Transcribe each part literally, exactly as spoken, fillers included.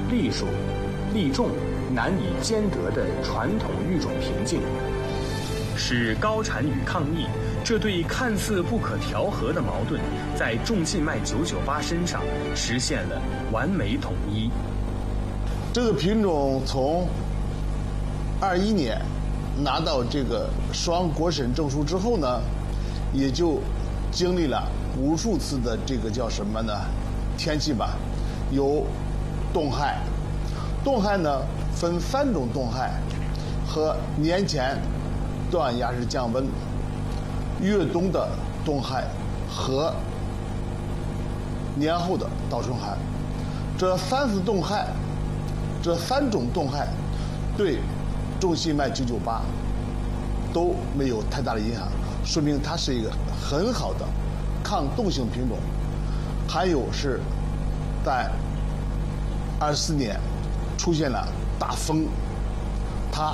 栗属、栗种难以兼得的传统育种瓶颈，使高产与抗逆这对看似不可调和的矛盾，在众信脉九九八身上实现了完美统一。 这个品种从二一年拿到这个双国审证书之后呢，也就经历了无数次的这个叫什么呢？天气吧，有冻害，冻害呢分三种冻害，和年前断崖式降温、越冬的冻害和年后的倒春寒。这三次冻害，这三种冻害对众信脉九九八都没有太大的影响，说明它是一个很好的抗冻性品种。还有是在二四年出现了大风，它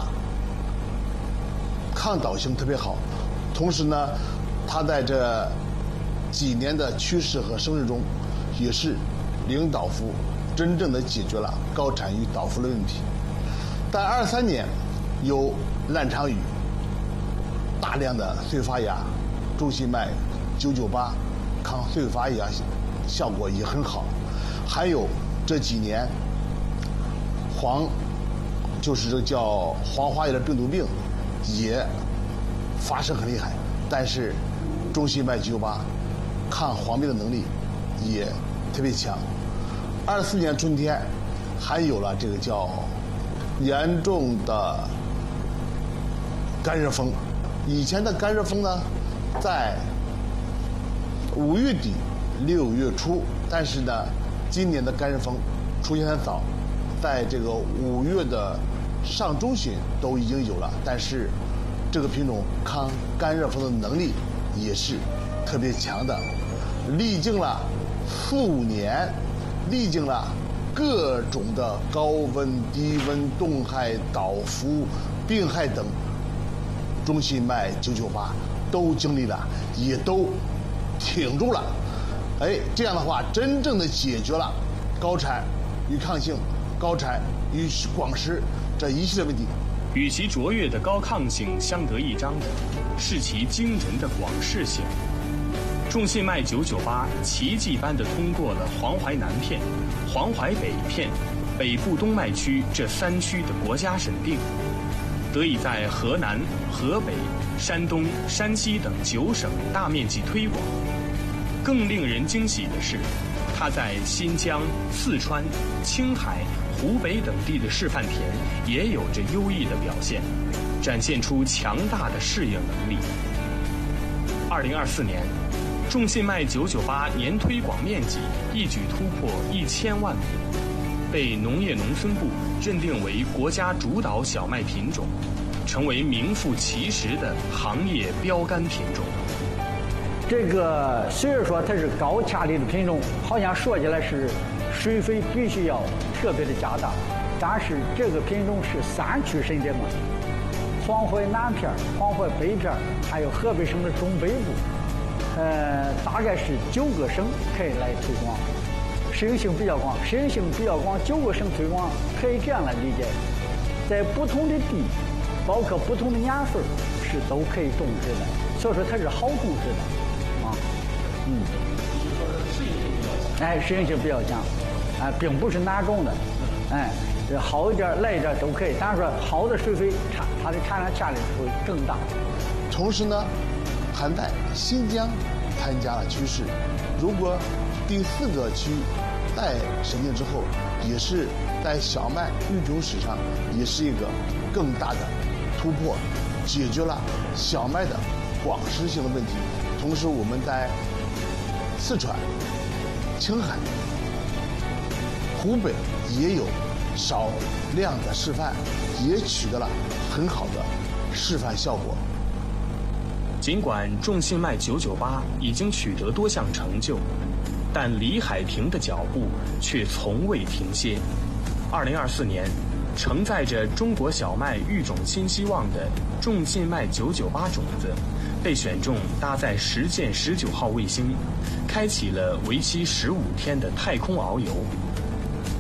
抗倒性特别好，同时呢，它在这几年的趋势和升势中，也是零倒伏，真正的解决了高产与倒伏的问题。在二三年有烂场雨，大量的碎发芽，众信脉九九八抗碎发芽效果也很好。还有这几年黄，就是这叫黄花叶的病毒病也发生很厉害，但是众信脉九九八抗黄病的能力也特别强。二四年春天还有了这个叫严重的干热风，以前的干热风呢在五月底六月初，但是呢今年的干热风出现很早，在这个五月的上中旬都已经有了，但是这个品种抗干热风的能力也是特别强的，历经了四五年，历经了各种的高温、低温、冻害、倒伏、病害等，众信脉九九八都经历了，也都挺住了。哎，这样的话，真正的解决了高产与抗性、高产与广湿这一系列问题。 与其卓越的高抗性相得益彰的，是其惊人的广适性。众信脉九九八奇迹般地通过了黄淮南片、黄淮北片、北部东脉区这三区的国家审定，得以在河南、河北、山东、山西等九省大面积推广。更令人惊喜的是，它在新疆、四川、青海、湖北等地的示范田也有着优异的表现，展现出强大的适应能力。二零二四年，众信脉九九八年推广面积一举突破一千万亩，被农业农村部认定为国家主导小麦品种，成为名副其实的行业标杆品种。 这个虽然说它是高卡力的品种，好像说起来是水肥必须要特别的加大，但是这个品种是三区审定嘛，黄淮南片、黄淮北片，还有河北省的中北部，呃，大概是九个省可以来推广，适应性比较广，适应性比较广，九个省推广可以这样来理解，在不同的地，包括不同的年份是都可以种植的，所以说它是好种植的。嗯，哎，适应性比较强，哎，并不是难种的，哎，这好一点、赖一点都可以。但是说好的水肥产，它的产量价值会更大。 同时呢，还在新疆参加了趋势。如果第四个区再审定之后，也是在小麦育种史上也是一个更大的突破，解决了小麦的广湿性的问题。同时，我们在四川、青海、湖北也有少量的示范，也取得了很好的示范效果。 尽管众信脉九九八已经取得多项成就，但李海平的脚步却从未停歇。二零二四年，承载着中国小麦育种新希望的众信脉九九八种子，被选中搭载实践十九号卫星，开启了为期十五天的太空遨游。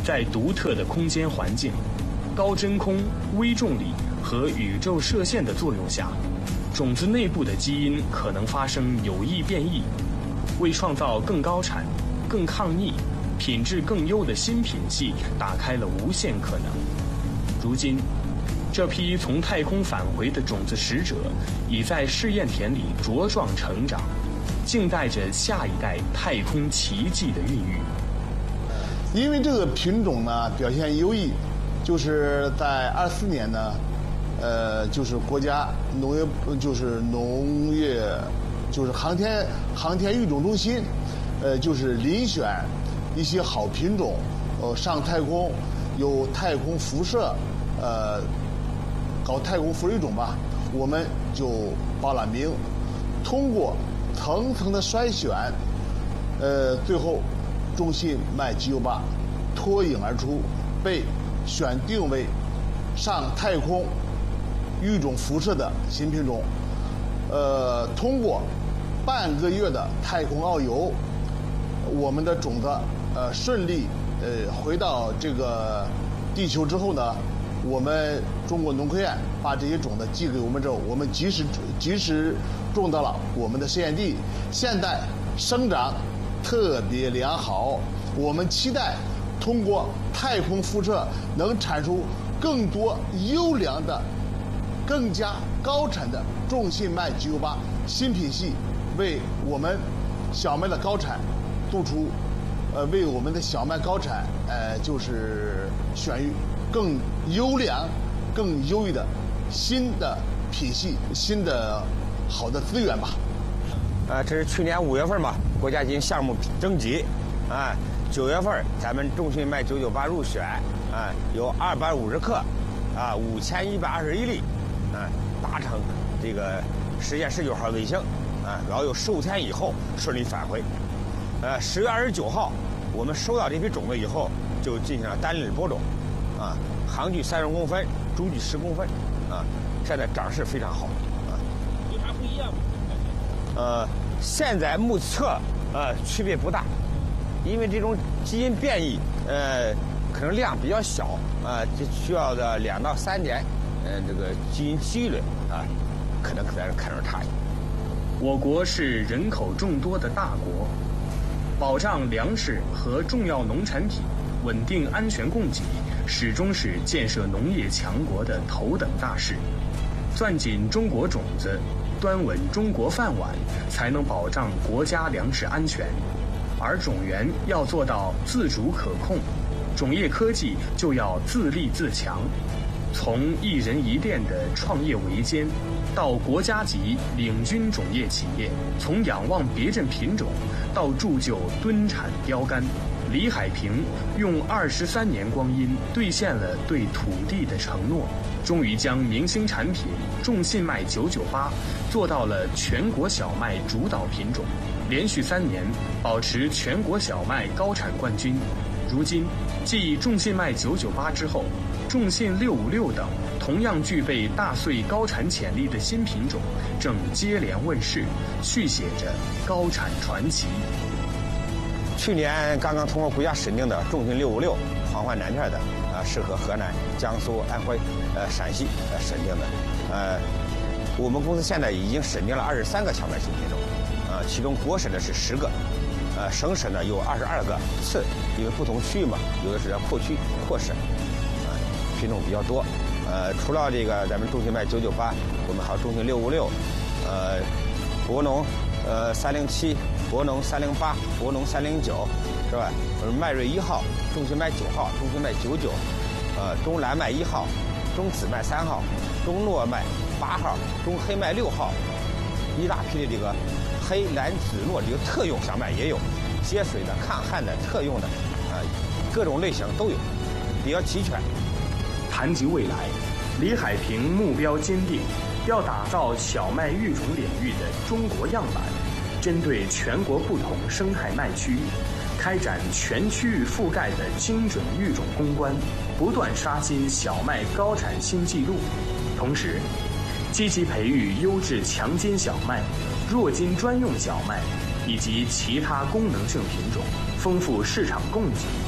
在独特的空间环境、高真空、微重力和宇宙射线的作用下，种子内部的基因可能发生有益变异，为创造更高产、更抗逆、品质更优的新品系打开了无限可能。如今，这批从太空返回的种子使者已在试验田里茁壮成长，静待着下一代太空奇迹的孕育。 因为这个品种呢表现优异，就是在二四年呢，呃，就是国家农业就是农业就是航天航天育种中心，呃，就是遴选一些好品种，呃，上太空有太空辐射，呃，搞太空辐射育种吧，我们就报了名，通过层层的筛选，呃，最后中信脉九九八脱颖而出，被选定为上太空育种辐射的新品种。呃，通过半个月的太空遨游，我们的种子呃顺利呃回到这个地球之后呢，我们中国农科院把这些种子寄给我们之后，我们及时及时种到了我们的实验地，现在生长特别良好。我们期待通过太空辐射能产出更多优良的、更加高产的中信脉九九八新品系，为我们小麦的高产做出，呃，为我们的小麦高产，呃，就是选育更优良、更优异的新的品系、新的好的资源吧。 呃，这是去年五月份吧，国家进行项目征集，啊，九月份咱们中信脉九九八入选，啊，有二百五十克，啊，五千一百二十一粒，啊，达成这个实验十九号卫星，啊，然后有十五天以后顺利返回。呃，十月二十九号，我们收到这批种子以后，就进行了单粒播种，啊，航距三十公分，株距十公分，啊，现在长势非常好，啊，有啥不一样吗？呃，现在目测呃区别不大，因为这种基因变异，呃，可能量比较小，啊、呃，就需要的两到三年，呃，这个基因积累啊，可能在这看出差异。 我国是人口众多的大国，保障粮食和重要农产品稳定安全供给，始终是建设农业强国的头等大事。攥紧中国种子，端稳中国饭碗，才能保障国家粮食安全。而种源要做到自主可控，种业科技就要自立自强。从一人一店的创业维艰，到国家级领军种业企业，从仰望别镇品种到铸就敦产标杆，李海平用二十三年光阴兑现了对土地的承诺，终于将明星产品中信脉九九八做到了全国小麦主导品种，连续三年保持全国小麦高产冠军。如今，继中信脉九九八之后，中信六五六等同样具备大穗高产潜力的新品种正接连问世，续写着高产传奇。 去年刚刚通过国家审定的中信六五六黄淮南片的，啊，适合河南、江苏、安徽、呃陕西呃审定的，呃，我们公司现在已经审定了二十三个小麦新品种，啊，其中国审的是十个，呃，省审呢有二十二个次，因为不同区域嘛，有的是要扩区扩审，啊，品种比较多，呃，除了这个咱们中信脉九九八，我们还有中信六五六，呃，博农，呃三零七。博农三零八、博农三零九，是吧？呃，麦瑞一号、中信脉九号、中信脉九九，呃，中蓝麦一号、中紫麦三号、中糯麦八号、中黑麦六号，一大批的这个黑蓝紫糯这个特用小麦也有，接水的、抗旱的、特用的，啊、呃，各种类型都有，比较齐全。 谈及未来，李海平目标坚定，要打造小麦育种领域的中国样板。针对全国不同生态麦区，开展全区域覆盖的精准育种攻关，不断刷新小麦高产新纪录。同时，积极培育优质强筋小麦、弱筋专用小麦以及其他功能性品种，丰富市场供给，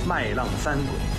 麦浪翻滚。